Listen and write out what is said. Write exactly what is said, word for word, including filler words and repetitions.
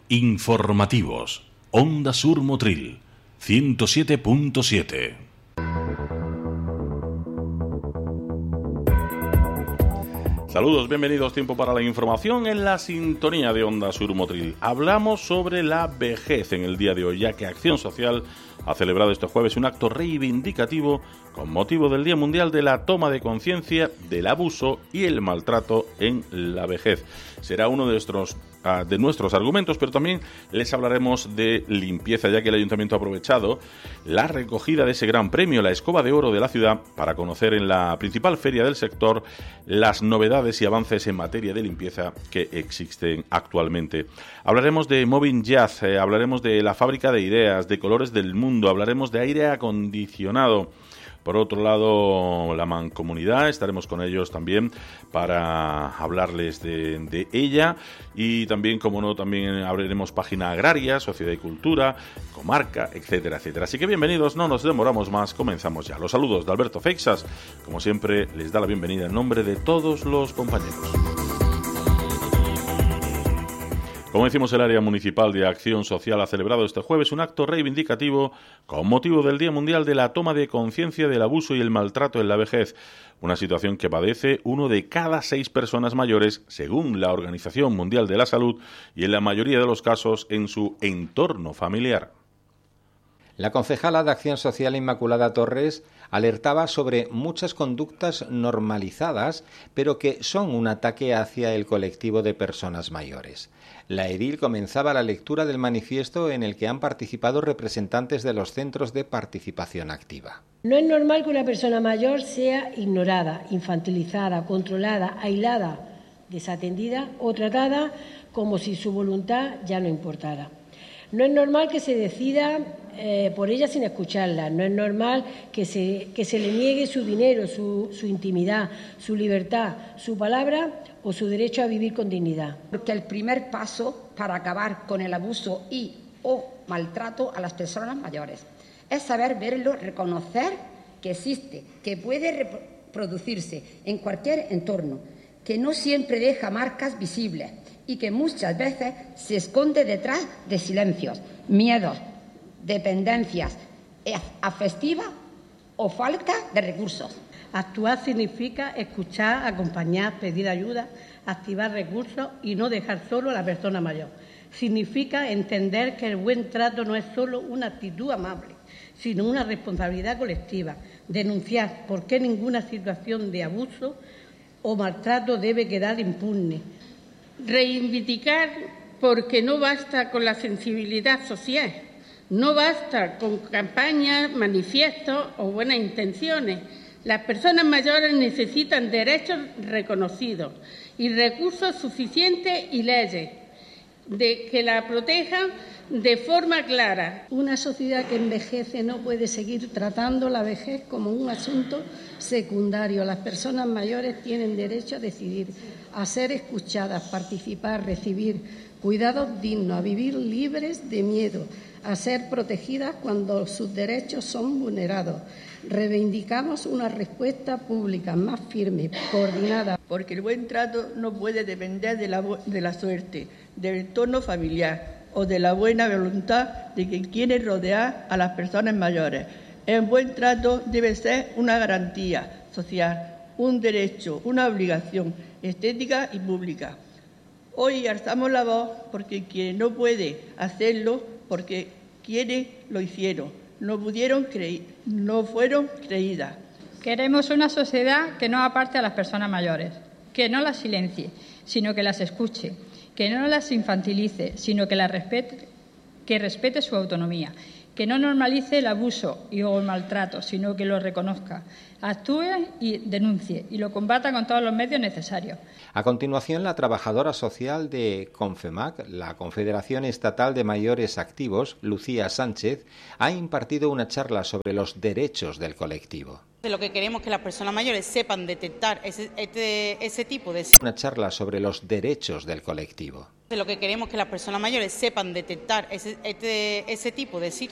Informativos. Onda Sur Motril, ciento siete punto siete. Saludos, bienvenidos. Tiempo para la información en la sintonía de Onda Sur Motril. Hablamos sobre la vejez en el día de hoy, ya que Acción Social ha celebrado este jueves un acto reivindicativo con motivo del Día Mundial de la Toma de Conciencia del Abuso y el Maltrato en la Vejez. Será uno de nuestros, uh, de nuestros argumentos, pero también les hablaremos de limpieza, ya que el Ayuntamiento ha aprovechado la recogida de ese gran premio, la Escoba de Oro de la ciudad, para conocer en la principal feria del sector las novedades y avances en materia de limpieza que existen actualmente. Hablaremos de Moving Jazz, eh, hablaremos de la fábrica de ideas, de colores del mundo, hablaremos de aire acondicionado. Por otro lado, la Mancomunidad, estaremos con ellos también para hablarles de, de ella, y también, como no, también abriremos página agraria, sociedad y cultura, comarca, etcétera, etcétera. Así que bienvenidos, no nos demoramos más, comenzamos ya. Los saludos de Alberto Feixas, como siempre, les da la bienvenida en nombre de todos los compañeros. Como decimos, el área municipal de Acción Social ha celebrado este jueves un acto reivindicativo con motivo del Día Mundial de la Toma de Conciencia del Abuso y el Maltrato en la Vejez, una situación que padece uno de cada seis personas mayores, según la Organización Mundial de la Salud, y en la mayoría de los casos en su entorno familiar. La concejala de Acción Social Inmaculada Torres alertaba sobre muchas conductas normalizadas, pero que son un ataque hacia el colectivo de personas mayores. La edil comenzaba la lectura del manifiesto en el que han participado representantes de los centros de participación activa. No es normal que una persona mayor sea ignorada, infantilizada, controlada, aislada, desatendida o tratada como si su voluntad ya no importara. No es normal que se decida eh, por ella sin escucharla. No es normal que se, que se le niegue su dinero, su, su intimidad, su libertad, su palabra o su derecho a vivir con dignidad. Porque el primer paso para acabar con el abuso y o maltrato a las personas mayores es saber verlo, reconocer que existe, que puede reproducirse en cualquier entorno, que no siempre deja marcas visibles y que muchas veces se esconde detrás de silencios, miedos, dependencias afectivas o falta de recursos. Actuar significa escuchar, acompañar, pedir ayuda, activar recursos y no dejar solo a la persona mayor. Significa entender que el buen trato no es solo una actitud amable, sino una responsabilidad colectiva. Denunciar por qué ninguna situación de abuso o maltrato debe quedar impune. Reivindicar porque no basta con la sensibilidad social, no basta con campañas, manifiestos o buenas intenciones. Las personas mayores necesitan derechos reconocidos y recursos suficientes y leyes de que la protejan de forma clara. Una sociedad que envejece no puede seguir tratando la vejez como un asunto secundario. Las personas mayores tienen derecho a decidir, a ser escuchadas, participar, recibir cuidados dignos, a vivir libres de miedo, a ser protegidas cuando sus derechos son vulnerados. Reivindicamos una respuesta pública más firme, coordinada. Porque el buen trato no puede depender de la, de la suerte, del entorno familiar o de la buena voluntad de quien quiere rodear a las personas mayores. El buen trato debe ser una garantía social, un derecho, una obligación estética y pública. Hoy alzamos la voz porque quien no puede hacerlo, porque quienes lo hicieron, no pudieron creer, no fueron creídas. Queremos una sociedad que no aparte a las personas mayores, que no las silencie, sino que las escuche, que no las infantilice, sino que las respete, que respete su autonomía, que no normalice el abuso y o el maltrato, sino que lo reconozca, actúe y denuncie y lo combata con todos los medios necesarios. A continuación, la trabajadora social de CONFEMAC, la Confederación Estatal de Mayores Activos, Lucía Sánchez, ha impartido una charla sobre los derechos del colectivo. De lo que queremos que las personas mayores sepan detectar ese, este, ese tipo de... Una charla sobre los derechos del colectivo. De lo que queremos que las personas mayores sepan detectar ese, este, ese tipo de situaciones.